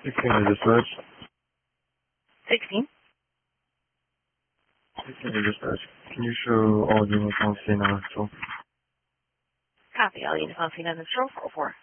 16 to dispatch. 16. 16 to dispatch. Can you show all units on scene on patrol? Copy. All units on scene on patrol. 4-4.